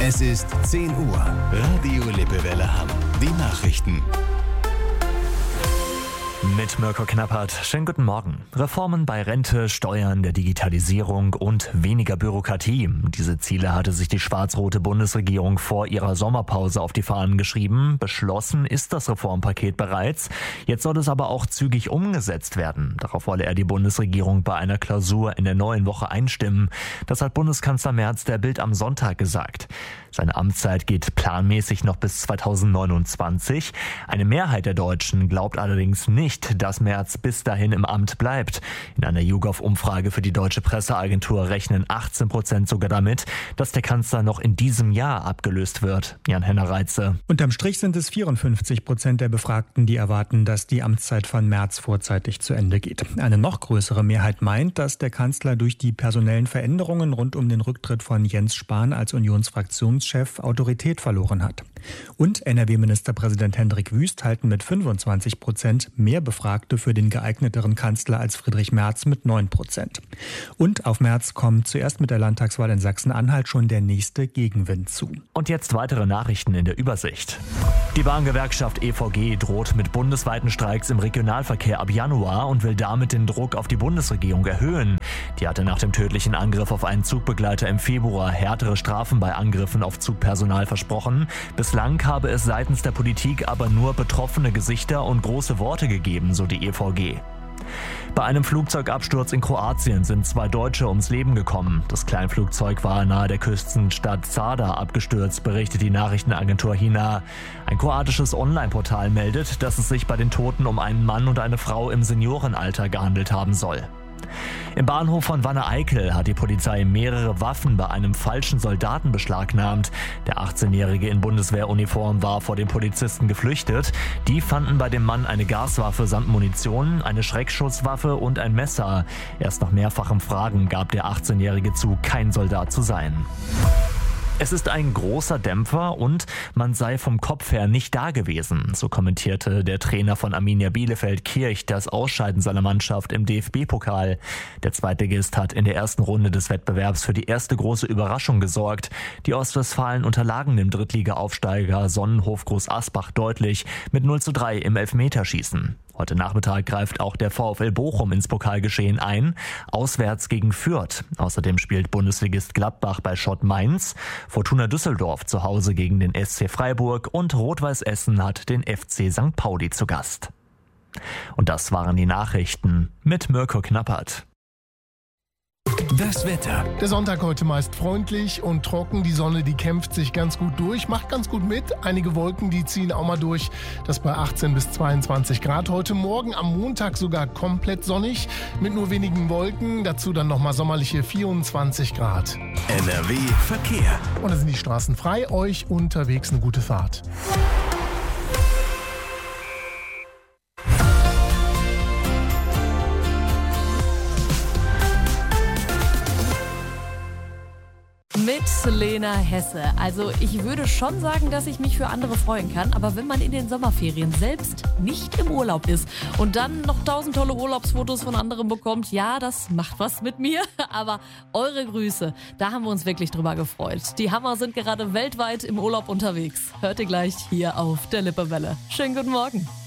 Es ist 10 Uhr. Radio Lippewelle Hamm. Die Nachrichten. Mit Mirko Knappert. Schönen guten Morgen. Reformen bei Rente, Steuern, der Digitalisierung und weniger Bürokratie. Diese Ziele hatte sich die schwarz-rote Bundesregierung vor ihrer Sommerpause auf die Fahnen geschrieben. Beschlossen ist das Reformpaket bereits. Jetzt soll es aber auch zügig umgesetzt werden. Darauf wolle er die Bundesregierung bei einer Klausur in der neuen Woche einstimmen. Das hat Bundeskanzler Merz der Bild am Sonntag gesagt. Seine Amtszeit geht planmäßig noch bis 2029. Eine Mehrheit der Deutschen glaubt allerdings nicht, dass Merz bis dahin im Amt bleibt. In einer YouGov-Umfrage für die Deutsche Presseagentur rechnen 18% sogar damit, dass der Kanzler noch in diesem Jahr abgelöst wird. Jan-Henner Reitze. Unterm Strich sind es 54% der Befragten, die erwarten, dass die Amtszeit von Merz vorzeitig zu Ende geht. Eine noch größere Mehrheit meint, dass der Kanzler durch die personellen Veränderungen rund um den Rücktritt von Jens Spahn als Unionsfraktionschef Autorität verloren hat. Und NRW-Ministerpräsident Hendrik Wüst halten mit 25% mehr Befragte für den geeigneteren Kanzler als Friedrich Merz mit 9%. Und auf Merz kommt zuerst mit der Landtagswahl in Sachsen-Anhalt schon der nächste Gegenwind zu. Und jetzt weitere Nachrichten in der Übersicht. Die Bahngewerkschaft EVG droht mit bundesweiten Streiks im Regionalverkehr ab Januar und will damit den Druck auf die Bundesregierung erhöhen. Die hatte nach dem tödlichen Angriff auf einen Zugbegleiter im Februar härtere Strafen bei Angriffen auf Zugpersonal versprochen. Bislang habe es seitens der Politik aber nur betroffene Gesichter und große Worte gegeben, so die EVG. Bei einem Flugzeugabsturz in Kroatien sind 2 Deutsche ums Leben gekommen. Das Kleinflugzeug war nahe der Küstenstadt Zadar abgestürzt, berichtet die Nachrichtenagentur HINA. Ein kroatisches Online-Portal meldet, dass es sich bei den Toten um einen Mann und eine Frau im Seniorenalter gehandelt haben soll. Im Bahnhof von Wanne-Eickel hat die Polizei mehrere Waffen bei einem falschen Soldaten beschlagnahmt. Der 18-Jährige in Bundeswehruniform war vor den Polizisten geflüchtet. Die fanden bei dem Mann eine Gaswaffe samt Munition, eine Schreckschusswaffe und ein Messer. Erst nach mehrfachem Fragen gab der 18-Jährige zu, kein Soldat zu sein. Es ist ein großer Dämpfer und man sei vom Kopf her nicht da gewesen. So kommentierte der Trainer von Arminia Bielefeld Kirch das Ausscheiden seiner Mannschaft im DFB-Pokal. Der Zweitligist hat in der ersten Runde des Wettbewerbs für die erste große Überraschung gesorgt. Die Ostwestfalen unterlagen dem Drittliga-Aufsteiger Sonnenhof Groß Asbach deutlich mit 0:3 im Elfmeterschießen. Heute Nachmittag greift auch der VfL Bochum ins Pokalgeschehen ein, auswärts gegen Fürth. Außerdem spielt Bundesligist Gladbach bei Schott Mainz, Fortuna Düsseldorf zu Hause gegen den SC Freiburg und Rot-Weiß Essen hat den FC St. Pauli zu Gast. Und das waren die Nachrichten mit Mirko Knappert. Das Wetter. Der Sonntag heute meist freundlich und trocken. Die Sonne, die kämpft sich ganz gut durch, macht ganz gut mit. Einige Wolken, die ziehen auch mal durch. Das bei 18 bis 22 Grad. Heute Morgen am Montag sogar komplett sonnig mit nur wenigen Wolken. Dazu dann nochmal sommerliche 24 Grad. NRW Verkehr. Und da sind die Straßen frei. Euch unterwegs eine gute Fahrt. Mit Lena Hesse. Also ich würde schon sagen, dass ich mich für andere freuen kann, aber wenn man in den Sommerferien selbst nicht im Urlaub ist und dann noch 1000 tolle Urlaubsfotos von anderen bekommt, ja, das macht was mit mir, aber eure Grüße, da haben wir uns wirklich drüber gefreut. Die Hammer sind gerade weltweit im Urlaub unterwegs. Hört ihr gleich hier auf der Lippewelle. Schönen guten Morgen.